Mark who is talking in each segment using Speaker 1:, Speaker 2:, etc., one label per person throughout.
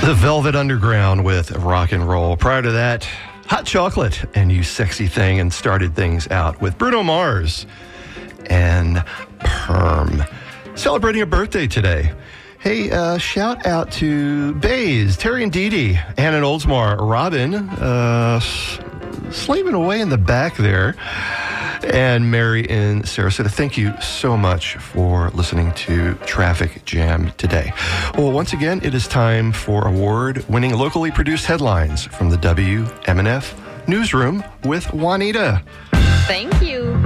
Speaker 1: The Velvet Underground with Rock and Roll. Prior to that, Hot Chocolate and You Sexy Thing, and started things out with Bruno Mars and Perm. Celebrating a birthday today. Hey, shout out to Bays, Terry and Dee Dee, Ann and Oldsmar, Robin, slaving away in the back there, and Mary in Sarasota. Thank you so much for listening to Traffic Jam today. Well, once again, it is time for award-winning locally produced headlines from the WMNF Newsroom with Juanita.
Speaker 2: Thank you.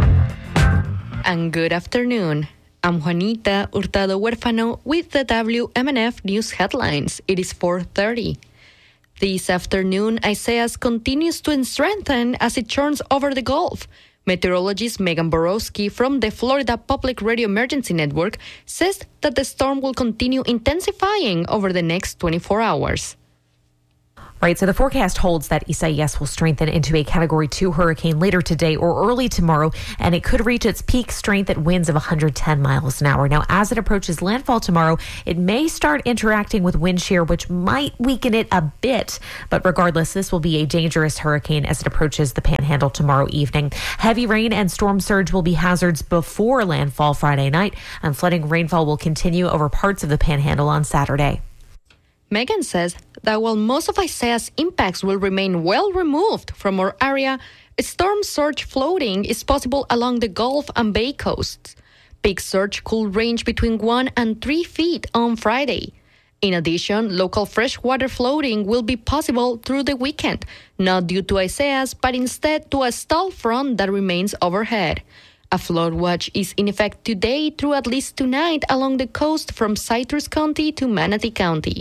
Speaker 2: And good afternoon. I'm Juanita Hurtado Huérfano with the WMNF News headlines. It is 4:30. This afternoon, Isaias continues to strengthen as it churns over the Gulf. Meteorologist Megan Borowski from the Florida Public Radio Emergency Network says that the storm will continue intensifying over the next 24 hours.
Speaker 3: Right, so the forecast holds that Isaias will strengthen into a Category 2 hurricane later today or early tomorrow, and it could reach its peak strength at winds of 110 miles an hour. Now, as it approaches landfall tomorrow, it may start interacting with wind shear, which might weaken it a bit. But regardless, this will be a dangerous hurricane as it approaches the Panhandle tomorrow evening. Heavy rain and storm surge will be hazards before landfall Friday night, and flooding rainfall will continue over parts of the Panhandle on Saturday.
Speaker 2: Megan says that while most of Isaiah's impacts will remain well removed from our area, storm surge floating is possible along the Gulf and Bay coasts. Peak surge could range between 1 and 3 feet on Friday. In addition, local freshwater floating will be possible through the weekend, not due to Isaias, but instead to a stall front that remains overhead. A flood watch is in effect today through at least tonight along the coast from Citrus County to Manatee County.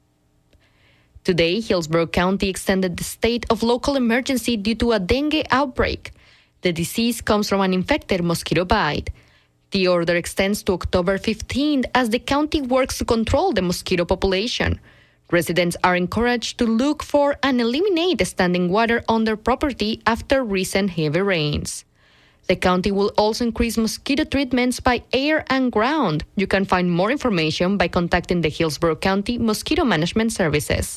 Speaker 2: Today, Hillsborough County extended the state of local emergency due to a dengue outbreak. The disease comes from an infected mosquito bite. The order extends to October 15th as the county works to control the mosquito population. Residents are encouraged to look for and eliminate standing water on their property after recent heavy rains. The county will also increase mosquito treatments by air and ground. You can find more information by contacting the Hillsborough County Mosquito Management Services.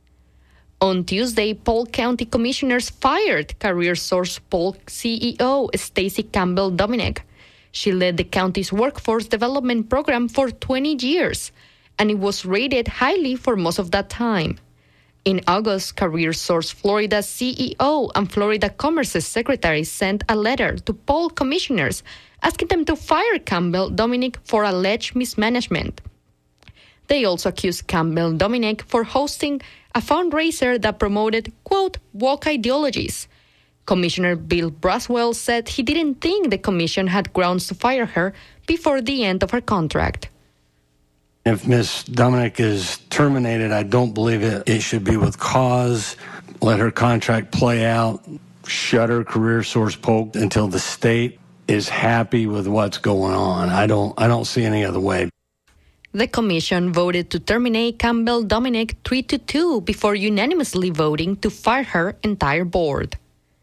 Speaker 2: On Tuesday, Polk County Commissioners fired CareerSource Polk CEO Stacey Campbell Dominic. She led the county's workforce development program for 20 years, and it was rated highly for most of that time. In August, CareerSource Florida's CEO and Florida Commerce's secretary sent a letter to Polk commissioners asking them to fire Campbell Dominic for alleged mismanagement. They also accused Campbell Dominic for hosting a fundraiser that promoted, quote, woke ideologies. Commissioner Bill Braswell said he didn't think the commission had grounds to fire her before the end of her contract.
Speaker 4: If Ms. Dominic is terminated, I don't believe it should be with cause. Let her contract play out. Shut her CareerSource Polk until the state is happy with what's going on. I don't see any other way.
Speaker 2: The commission voted to terminate Campbell Dominic 3-2 before unanimously voting to fire her entire board.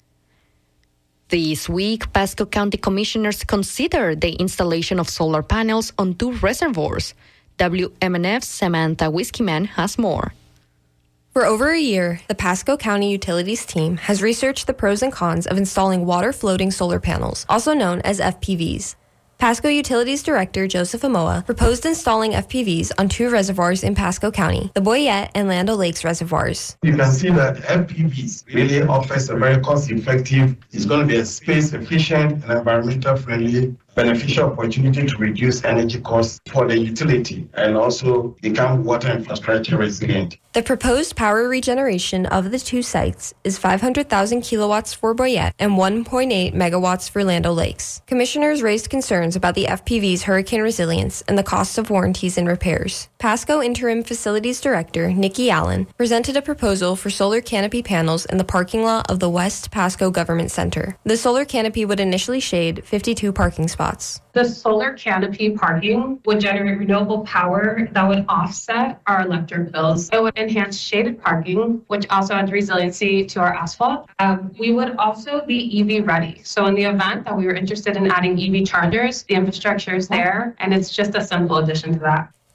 Speaker 2: This week, Pasco County commissioners considered the installation of solar panels on 2 reservoirs. WMNF's Samantha Whiskeyman has more.
Speaker 5: For over a year, the Pasco County Utilities team has researched the pros and cons of installing water-floating solar panels, also known as FPVs. Pasco Utilities Director Joseph Amoa proposed installing FPVs on 2 reservoirs in Pasco County, the Boyette and Land O'Lakes reservoirs.
Speaker 6: You can see that FPVs really offers a very cost-effective, it's going to be a space-efficient and environmental-friendly, beneficial opportunity to reduce energy costs for the utility and also become water infrastructure resilient.
Speaker 5: The proposed power regeneration of the 2 sites is 500,000 kilowatts for Boyette and 1.8 megawatts for Land O'Lakes. Commissioners raised concerns about the FPV's hurricane resilience and the cost of warranties and repairs. Pasco Interim Facilities Director Nikki Allen presented a proposal for solar canopy panels in the parking lot of the West Pasco Government Center. The solar canopy would initially shade 52 parking spots.
Speaker 7: The solar canopy parking would generate renewable power that would offset our electric bills. It would enhance shaded parking, which also adds resiliency to our asphalt. We would also be EV ready. So in the event that we were interested in adding EV chargers, the infrastructure is there, and it's just a simple addition to that.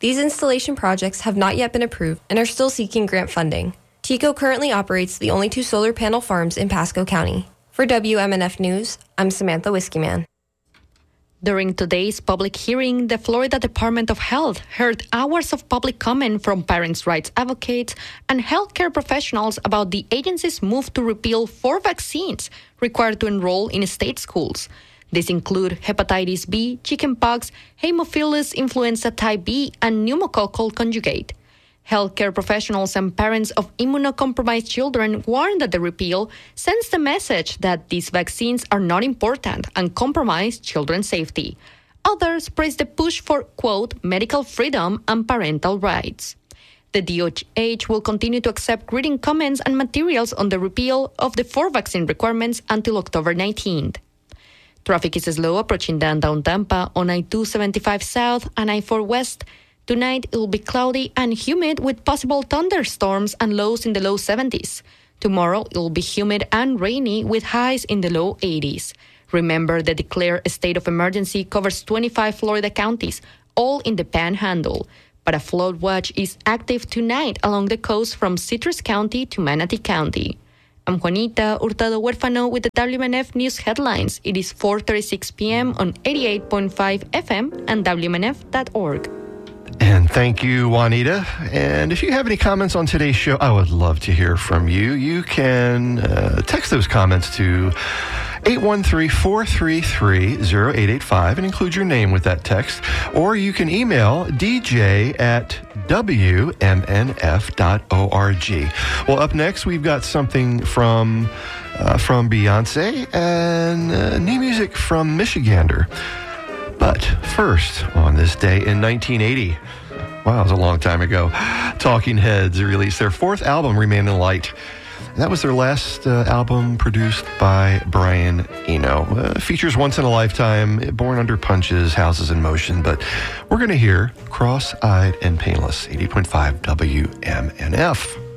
Speaker 5: These installation projects have not yet been approved and are still seeking grant funding. TECO currently operates the only 2 solar panel farms in Pasco County. For WMNF News, I'm Samantha Whiskeyman.
Speaker 2: During today's public hearing, the Florida Department of Health heard hours of public comment from parents' rights advocates and healthcare professionals about the agency's move to repeal 4 vaccines required to enroll in state schools. These include hepatitis B, chickenpox, Haemophilus influenza type B, and pneumococcal conjugate. Healthcare professionals and parents of immunocompromised children warn that the repeal sends the message that these vaccines are not important and compromise children's safety. Others praise the push for, quote, medical freedom and parental rights. The DOH will continue to accept written comments and materials on the repeal of the 4 vaccine requirements until October 19th. Traffic is slow approaching downtown Tampa on I-275 South and I-4 West. Tonight, it will be cloudy and humid with possible thunderstorms and lows in the low 70s. Tomorrow, it will be humid and rainy with highs in the low 80s. Remember, the declared state of emergency covers 25 Florida counties, all in the Panhandle. But a flood watch is active tonight along the coast from Citrus County to Manatee County. I'm Juanita Hurtado Huérfano with the WMNF News Headlines. It is 4:36 p.m. on 88.5 FM and WMNF.org.
Speaker 1: And thank you, Juanita. And if you have any comments on today's show, I would love to hear from you. You can text those comments to 813-433-0885 and include your name with that text. Or you can email dj@wmnf.org. Well, up next, we've got something from Beyonce and new music from Michigander. But first, on this day in 1980, wow, it was a long time ago, Talking Heads released their 4th album, Remain in Light. And that was their last album produced by Brian Eno. Features Once in a Lifetime, Born Under Punches, Houses in Motion. But we're going to hear Cross-Eyed and Painless, 80.5 WMNF.